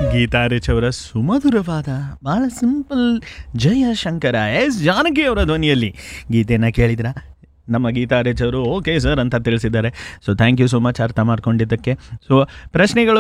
Geetha rich ಅವರ ಸುಮಧುರವಾದ ಭಾಳ simple Jayashankara S Janaki ಅವರ ಧ್ವನಿಯಲ್ಲಿ ಗೀತೆಯನ್ನು ಕೇಳಿದ್ರ ನಮ್ಮ ಗೀತಾ ರಿಚ್ ಅವರು ಓಕೆ ಸರ್ ಅಂತ ತಿಳಿಸಿದ್ದಾರೆ. So thank you so much ಅರ್ಥ ಮಾಡ್ಕೊಂಡಿದ್ದಕ್ಕೆ. ಸೊ ಪ್ರಶ್ನೆಗಳು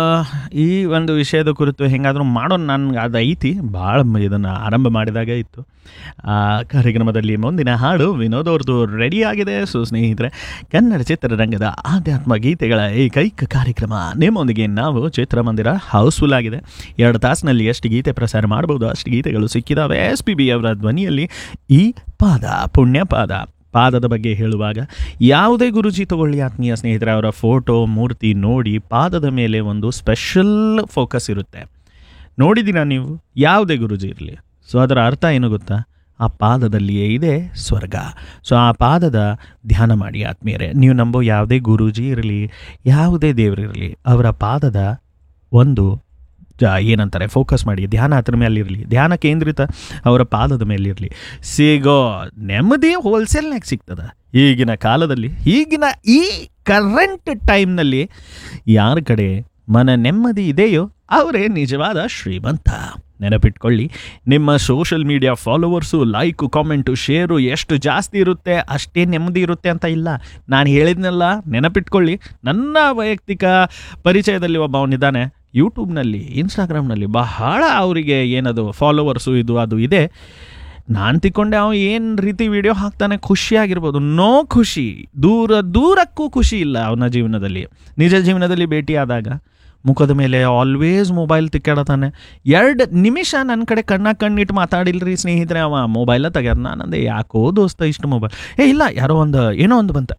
ಈ ಒಂದು ವಿಷಯದ ಕುರಿತು ಹೆಂಗಾದರೂ ಮಾಡೋಣ ನನಗೆ ಅದು ಐತಿ ಭಾಳ ಇದನ್ನು ಆರಂಭ ಮಾಡಿದಾಗ ಇತ್ತು. ಕಾರ್ಯಕ್ರಮದಲ್ಲಿ ಮುಂದಿನ ಹಾಡು ವಿನೋದ್ ಅವ್ರದ್ದು ರೆಡಿ ಆಗಿದೆ. ಸೊ ಸ್ನೇಹಿತರೆ, ಕನ್ನಡ ಚಿತ್ರರಂಗದ ಆಧ್ಯಾತ್ಮ ಗೀತೆಗಳ ಏಕೈಕ ಕಾರ್ಯಕ್ರಮ ನಿಮ್ಮೊಂದಿಗೆ ನಾವು ಚಿತ್ರಮಂದಿರ ಹೌಸ್ಫುಲ್ ಆಗಿದೆ. 2 ತಾಸಿನಲ್ಲಿ ಎಷ್ಟು ಗೀತೆ ಪ್ರಸಾರ ಮಾಡ್ಬೋದು ಅಷ್ಟು ಗೀತೆಗಳು ಸಿಕ್ಕಿದ್ದಾವೆ. SPB ಅವರ ಧ್ವನಿಯಲ್ಲಿ ಈ ಪಾದ ಪುಣ್ಯ ಪಾದದ ಬಗ್ಗೆ ಹೇಳುವಾಗ ಯಾವುದೇ ಗುರುಜಿ ತಗೊಳ್ಳಿ ಆತ್ಮೀಯ ಸ್ನೇಹಿತರೆ, ಅವರ ಫೋಟೋ ಮೂರ್ತಿ ನೋಡಿ ಪಾದದ ಮೇಲೆ ಒಂದು ಸ್ಪೆಷಲ್ ಫೋಕಸ್ ಇರುತ್ತೆ. ನೋಡಿದ್ದೀರಾ ನೀವು? ಯಾವುದೇ ಗುರುಜಿ ಇರಲಿ. ಸೊ ಅದರ ಅರ್ಥ ಏನು ಗೊತ್ತಾ? ಆ ಪಾದದಲ್ಲಿಯೇ ಇದೆ ಸ್ವರ್ಗ. ಸೊ ಆ ಪಾದದ ಧ್ಯಾನ ಮಾಡಿ ಆತ್ಮೀಯರೇ. ನೀವು ನಂಬೋ ಯಾವುದೇ ಗುರೂಜಿ ಇರಲಿ, ಯಾವುದೇ ದೇವರಿರಲಿ, ಅವರ ಪಾದದ ಒಂದು ಏನಂತಾರೆ ಫೋಕಸ್ ಮಾಡಿ, ಧ್ಯಾನ ಅದ್ರ ಮೇಲಿರಲಿ, ಧ್ಯಾನ ಕೇಂದ್ರಿತ ಅವರ ಪಾದದ ಮೇಲಿರಲಿ. ಸಿಗೋ ನೆಮ್ಮದಿ ಹೋಲ್ಸೇಲ್ನಾಗ ಸಿಗ್ತದೆ ಈಗಿನ ಕಾಲದಲ್ಲಿ. ಈಗಿನ ಈ ಕರೆಂಟ್ ಟೈಮ್ನಲ್ಲಿ ಯಾರ ಕಡೆ ಮನ ನೆಮ್ಮದಿ ಇದೆಯೋ ಅವರೇ ನಿಜವಾದ ಶ್ರೀಮಂತ. ನೆನಪಿಟ್ಕೊಳ್ಳಿ, ನಿಮ್ಮ social media followers, like, comment, share ಎಷ್ಟು ಜಾಸ್ತಿ ಇರುತ್ತೆ ಅಷ್ಟೇ ನೆಮ್ಮದಿ ಇರುತ್ತೆ ಅಂತ ಇಲ್ಲ. ನಾನು ಹೇಳಿದ್ನೆಲ್ಲ ನೆನಪಿಟ್ಕೊಳ್ಳಿ. ನನ್ನ ವೈಯಕ್ತಿಕ ಪರಿಚಯದಲ್ಲಿ ಒಬ್ಬವನಿದ್ದಾನೆ, ಯೂಟ್ಯೂಬ್ನಲ್ಲಿ, ಇನ್ಸ್ಟಾಗ್ರಾಮ್ನಲ್ಲಿ ಬಹಳ ಅವರಿಗೆ ಏನದು ಫಾಲೋವರ್ಸು ಇದು ಅದು ಇದೆ. ನಾನು ತಿಕ್ಕೊಂಡೆ ಅವ ಏನು ರೀತಿ ವಿಡಿಯೋ ಹಾಕ್ತಾನೆ, ಖುಷಿಯಾಗಿರ್ಬೋದು. ನೋ ಖುಷಿ, ದೂರಕ್ಕೂ ಖುಷಿ ಇಲ್ಲ ಅವನ ಜೀವನದಲ್ಲಿ. ನಿಜ ಜೀವನದಲ್ಲಿ ಭೇಟಿಯಾದಾಗ ಮುಖದ ಮೇಲೆ ಆಲ್ವೇಸ್ ಮೊಬೈಲ್ ತಿಕ್ಕಾಡತಾನೆ. 2 ನಿಮಿಷ ನನ್ನ ಕಡೆ ಕಣ್ಣಿಟ್ಟು ಮಾತಾಡಿಲ್ರಿ ಸ್ನೇಹಿತರೆ, ಅವ ಮೊಬೈಲ ತೆಗ್ಯಾರ. ನಾನಂದೆ ಯಾಕೋ ದೋಸ್ತ ಇಷ್ಟು ಮೊಬೈಲ್ ಇಲ್ಲ, ಯಾರೋ ಏನೋ ಒಂದು ಬಂತ,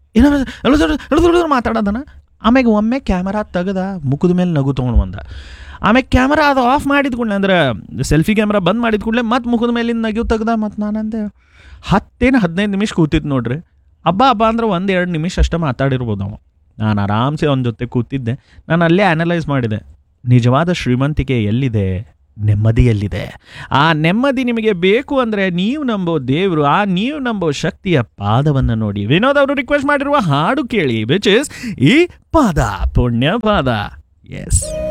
ಏನೋ ಮಾತಾಡೋದನ. ಆಮ್ಯಾಗ ಒಮ್ಮೆ ಕ್ಯಾಮರಾ ತೆಗೆದ ಮುಖದ ಮೇಲೆ ನಗು ತೊಗೊಂಡು ಬಂದ. ಆಮೇಲೆ ಕ್ಯಾಮರಾ ಅದು ಆಫ್ ಮಾಡಿದ ಕೂಡಲೇ, ಅಂದ್ರೆ ಸೆಲ್ಫಿ ಕ್ಯಾಮ್ರಾ ಬಂದ್ ಮಾಡಿದ ಕೂಡಲೇ ಮತ್ತೆ ಮುಖದ ಮೇಲಿಂದ ನಗು ತೆಗ್ದ. ಮತ್ತು ನಾನಂದೆ 10-15 ನಿಮಿಷ ಕೂತಿದ್ದು ನೋಡ್ರಿ. ಹಬ್ಬ ಅಂದ್ರೆ 1-2 ನಿಮಿಷ ಅಷ್ಟೇ ಮಾತಾಡಿರ್ಬೋದು ಅವ. ನಾನು ಆರಾಮ್ಸೆ ಅವನ ಜೊತೆ ಕೂತಿದ್ದೆ. ನಾನು ಅಲ್ಲೇ ಅನಲೈಸ್ ಮಾಡಿದೆ, ನಿಜವಾದ ಶ್ರೀಮಂತಿಕೆ ಎಲ್ಲಿದೆ? ನೆಮ್ಮದಿಯಲ್ಲಿದೆ. ಆ ನೆಮ್ಮದಿ ನಿಮಗೆ ಬೇಕು ಅಂದರೆ ನೀವು ನಂಬೋ ದೇವರು, ನೀವು ನಂಬೋ ಶಕ್ತಿಯ ಪಾದವನ್ನು ನೋಡಿ. ವಿನೋದ್ ಅವರು ರಿಕ್ವೆಸ್ಟ್ ಮಾಡಿರುವ ಹಾಡು ಕೇಳಿ, ವಿಚ್ ಇಸ್ ಈ ಪಾದ ಪುಣ್ಯ ಪಾದ. ಎಸ್.